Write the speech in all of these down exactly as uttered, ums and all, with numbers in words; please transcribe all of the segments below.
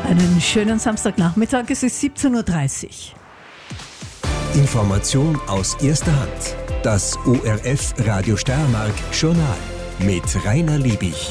Einen schönen Samstagnachmittag, es ist siebzehn Uhr dreißig. Information aus erster Hand. Das O R F Radio Steiermark Journal mit Rainer Liebig.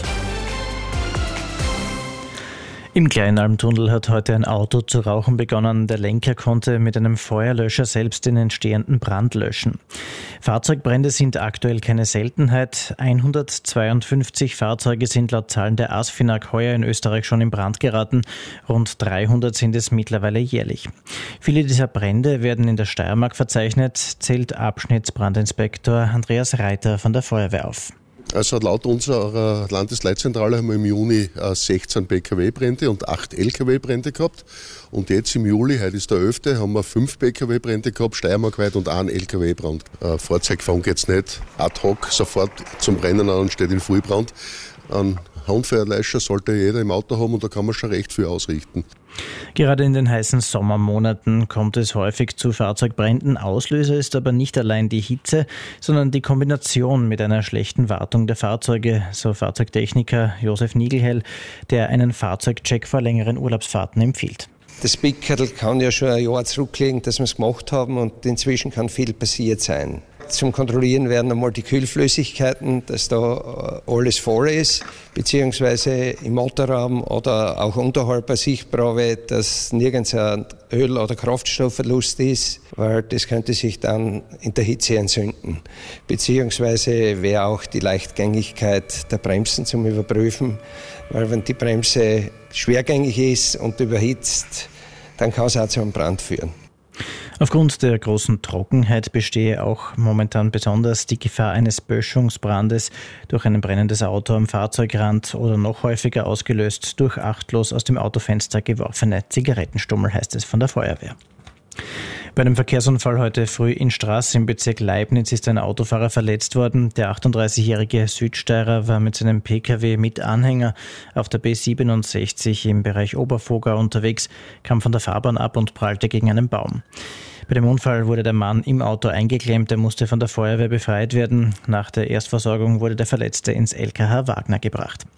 Im Kleinalmtunnel hat heute ein Auto zu rauchen begonnen. Der Lenker konnte mit einem Feuerlöscher selbst den entstehenden Brand löschen. Fahrzeugbrände sind aktuell keine Seltenheit. hundertzweiundfünfzig Fahrzeuge sind laut Zahlen der ASFINAG heuer in Österreich schon in Brand geraten. Rund dreihundert sind es mittlerweile jährlich. Viele dieser Brände werden in der Steiermark verzeichnet, zählt Abschnittsbrandinspektor Andreas Reiter von der Feuerwehr auf. Also laut unserer Landesleitzentrale haben wir im Juni sechzehn P K W-Brände und acht L K W-Brände gehabt. Und jetzt im Juli, heute ist der elfte, haben wir fünf P K W-Brände gehabt, steiermarkweit und einen L K W-Brand. Ein Fahrzeug fängt jetzt nicht ad hoc sofort zum Brennen an und steht in Vollbrand. Ein Handfeuerlöscher sollte jeder im Auto haben und da kann man schon recht viel ausrichten. Gerade in den heißen Sommermonaten kommt es häufig zu Fahrzeugbränden. Auslöser ist aber nicht allein die Hitze, sondern die Kombination mit einer schlechten Wartung der Fahrzeuge, so Fahrzeugtechniker Josef Nigelhell, der einen Fahrzeugcheck vor längeren Urlaubsfahrten empfiehlt. Das Pickerl kann ja schon ein Jahr zurücklegen, dass wir es gemacht haben, und inzwischen kann viel passiert sein. Zum Kontrollieren werden einmal die Kühlflüssigkeiten, dass da alles voll ist, beziehungsweise im Motorraum oder auch unterhalb der Sichtprobe, dass nirgends ein Öl- oder Kraftstoffverlust ist, weil das könnte sich dann in der Hitze entzünden. Beziehungsweise wäre auch die Leichtgängigkeit der Bremsen zum Überprüfen, weil wenn die Bremse schwergängig ist und überhitzt, dann kann es auch zu einem Brand führen. Aufgrund der großen Trockenheit bestehe auch momentan besonders die Gefahr eines Böschungsbrandes durch ein brennendes Auto am Fahrzeugrand oder noch häufiger ausgelöst durch achtlos aus dem Autofenster geworfene Zigarettenstummel, heißt es von der Feuerwehr. Bei einem Verkehrsunfall heute früh in Straß im Bezirk Leibniz ist ein Autofahrer verletzt worden. Der achtunddreißigjährige Südsteirer war mit seinem P K W mit Anhänger auf der B siebenundsechzig im Bereich Obervogau unterwegs, kam von der Fahrbahn ab und prallte gegen einen Baum. Bei dem Unfall wurde der Mann im Auto eingeklemmt, er musste von der Feuerwehr befreit werden. Nach der Erstversorgung wurde der Verletzte ins L K H Wagner gebracht.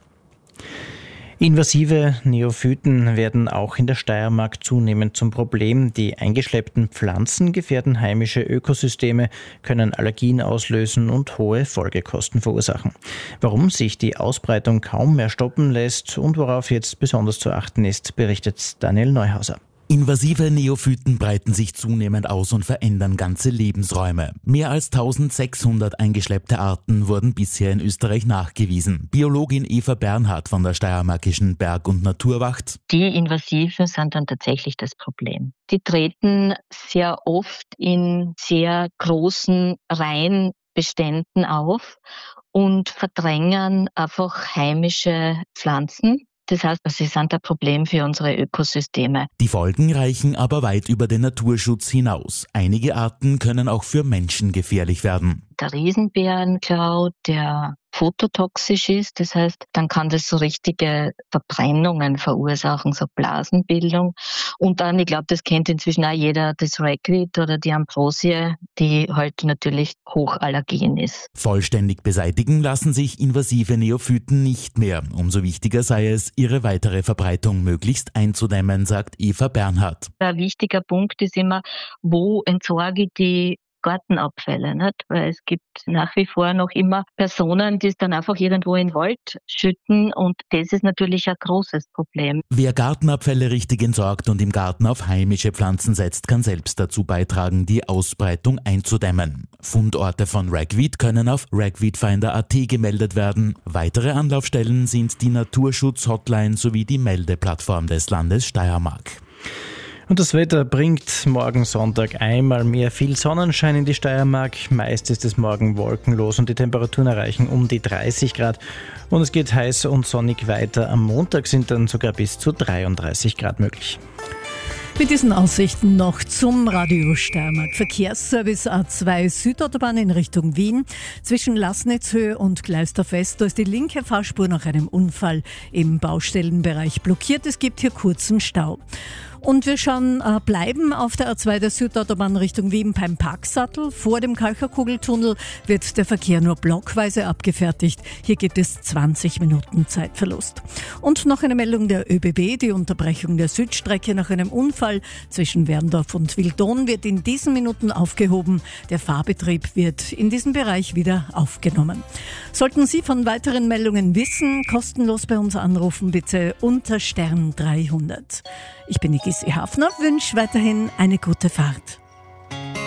Invasive Neophyten werden auch in der Steiermark zunehmend zum Problem. Die eingeschleppten Pflanzen gefährden heimische Ökosysteme, können Allergien auslösen und hohe Folgekosten verursachen. Warum sich die Ausbreitung kaum mehr stoppen lässt und worauf jetzt besonders zu achten ist, berichtet Daniel Neuhauser. Invasive Neophyten breiten sich zunehmend aus und verändern ganze Lebensräume. Mehr als eintausendsechshundert eingeschleppte Arten wurden bisher in Österreich nachgewiesen. Biologin Eva Bernhardt von der Steiermarkischen Berg- und Naturwacht. Die Invasiven sind dann tatsächlich das Problem. Die treten sehr oft in sehr großen Reihenbeständen auf und verdrängen einfach heimische Pflanzen. Das heißt, sie sind ein Problem für unsere Ökosysteme. Die Folgen reichen aber weit über den Naturschutz hinaus. Einige Arten können auch für Menschen gefährlich werden. Der Riesenbärenklau, der phototoxisch ist, das heißt, dann kann das so richtige Verbrennungen verursachen, so Blasenbildung. Und dann, ich glaube, das kennt inzwischen auch jeder, das Ragweed oder die Ambrosie, die halt natürlich hochallergen ist. Vollständig beseitigen lassen sich invasive Neophyten nicht mehr. Umso wichtiger sei es, ihre weitere Verbreitung möglichst einzudämmen, sagt Eva Bernhardt. Ein wichtiger Punkt ist immer, wo entsorge ich die Gartenabfälle, nicht? Weil es gibt nach wie vor noch immer Personen, die es dann einfach irgendwo in den Wald schütten, und das ist natürlich ein großes Problem. Wer Gartenabfälle richtig entsorgt und im Garten auf heimische Pflanzen setzt, kann selbst dazu beitragen, die Ausbreitung einzudämmen. Fundorte von Ragweed können auf ragweedfinder punkt a t gemeldet werden. Weitere Anlaufstellen sind die Naturschutz-Hotline sowie die Meldeplattform des Landes Steiermark. Und das Wetter bringt morgen Sonntag einmal mehr viel Sonnenschein in die Steiermark. Meist ist es morgen wolkenlos und die Temperaturen erreichen um die dreißig Grad. Und es geht heiß und sonnig weiter. Am Montag sind dann sogar bis zu dreiunddreißig Grad möglich. Mit diesen Aussichten noch zum Radio Steiermark. Verkehrsservice A zwei Südautobahn in Richtung Wien. Zwischen Laßnitzhöhe und Gleisdorf West, da ist die linke Fahrspur nach einem Unfall im Baustellenbereich blockiert. Es gibt hier kurzen Stau. Und wir schauen, äh, bleiben auf der A zwei der Südautobahn Richtung Wien beim Parksattel. Vor dem Kalcherkugeltunnel wird der Verkehr nur blockweise abgefertigt. Hier gibt es zwanzig Minuten Zeitverlust. Und noch eine Meldung der ÖBB. Die Unterbrechung der Südstrecke nach einem Unfall zwischen Werndorf und Wildon wird in diesen Minuten aufgehoben. Der Fahrbetrieb wird in diesem Bereich wieder aufgenommen. Sollten Sie von weiteren Meldungen wissen, kostenlos bei uns anrufen, bitte unter Stern dreihundert. Ich bin die Gissi Hafner, wünsche weiterhin eine gute Fahrt.